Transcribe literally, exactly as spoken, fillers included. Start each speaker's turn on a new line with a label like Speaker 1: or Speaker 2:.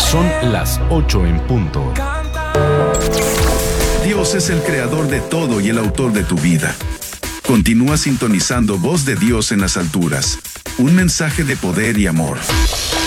Speaker 1: Son las ocho en punto.
Speaker 2: Dios es el creador de todo y el autor de tu vida. Continúa sintonizando Voz de Dios en las alturas. Un mensaje de poder y amor.